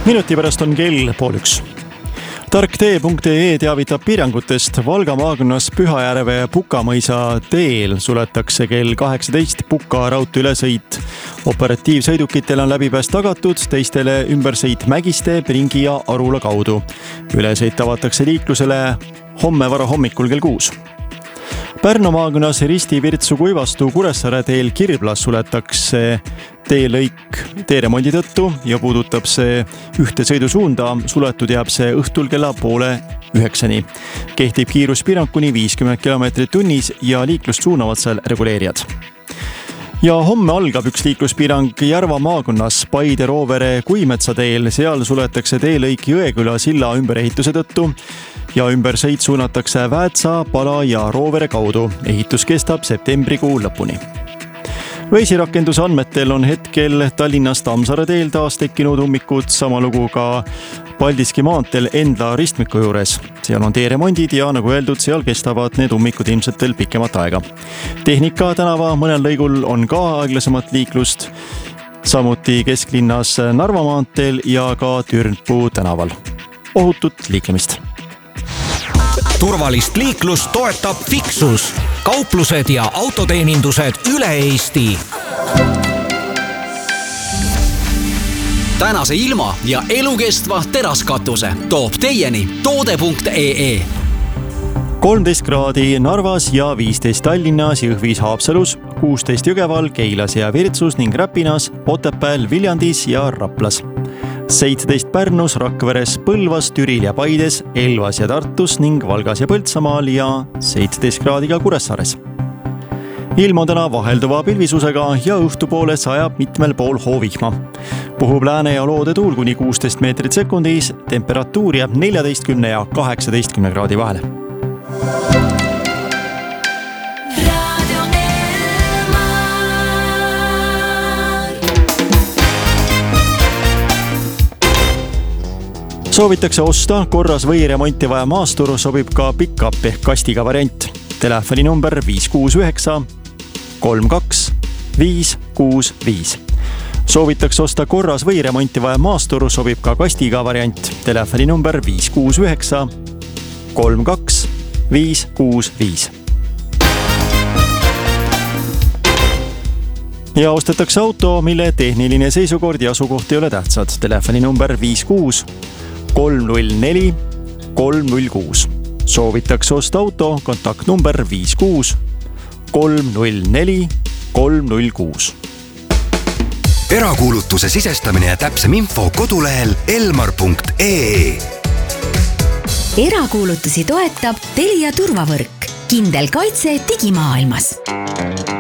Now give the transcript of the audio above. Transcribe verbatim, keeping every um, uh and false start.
Minuti pärast on kell pool üks. tarktee punkt ee teavitab piirangutest. Valga maakonnas Pühajärve Pukamõisa teel suletakse kell kaheksateist Puka raudtee ülesõit. Operatiivsõidukitel on läbipääs tagatud, teistele ümbersõit Mägiste, Pringi ja Arula kaudu. Ülesõit avatakse liiklusele homme varahommikul kell kuus. Pärnu maakonnas Risti-Virtsu Kuivastu Kuressaare teel Kirblas suletakse teelõik teeremondi tõttu ja puudutab see ühte sõidusuunda. Suletud jääb see õhtul kella poole üheksani. Kehtib kiiruspiirang kuni viiskümmend kilomeetrit tunnis ja liiklust suunavad seal reguleerijad. Ja homme algab üks liikluspiirang Järva maakonnas Paide Roovere Kuimetsa teel. Seal suletakse teelõik Jõeküla silla ümberehituse tõttu ja ümbersõit suunatakse Väätsa, Pala ja Roovere kaudu. Ehitus kestab septembrikuu lõpuni. Veisirakenduse andmetel on hetkel Tallinnast Tammsaare teel taas tekkinud ummikud, sama lugu ka Paldiski maanteel Endla ristmiku juures. Seal on teeremondid ja nagu öeldud, seal kestavad need ummikud ilmselt veel pikemat aega. Tehnika tänava mõnel lõigul on ka aeglasemat liiklust, samuti kesklinnas Narva maanteel ja ka Türnpuu tänaval. Ohutut liiklemist! Turvalist liiklust toetab Fixus, kauplused ja autoteenindused üle Eesti. Tänase ilma ja elukestva teraskatuse toob teieni toode punkt ee. kolmteist kraadi Narvas ja viisteist Tallinnas, Jõhvis, Haapsalus, kuusteist Jõgeval, Keilas ja Virtsus ning Räpinas, Otepääl, Viljandis ja Raplas. seitseteist Pärnus, Rakveres, Põlvas, Türil ja Paides, Elvas ja Tartus ning Valgas ja Põltsamaal ja seitseteist kraadi ka Kuressaares. Ilm on täna vahelduva pilvisusega ja õhtupoole sajab mitmel pool hoovihma. Puhub lääne ja loode tuul kuni kuusteist meetrit sekundis, temperatuur jääb neljateistkümne ja kaheksateistkümne kraadi vahele. Soovitakse osta korras või remonti vaja maastur, sobib ka pick-up ehk kastiga variant. Telefoni number viis kuus üheksa kolm kaks viis kuus viis. Soovitakse osta korras või remonti vaja maastur, sobib ka kastiga variant. Telefoni number viis kuus üheksa kolm kaks viis kuus viis. Ja ostetakse auto, mille tehniline seisukord ja asukoht ei ole tähtsad. Telefoni number viis kuus kolm null neli kolm null kuus. Soovitakse osta auto, kontaktnumber viis kuus kolm null neli kolm null kuus. Erakuulutuse sisestamine ja täpsem info kodulehel elmar punkt ee. Erakuulutusi toetab Telia turvavõrk. Kindel kaitse digimaailmas.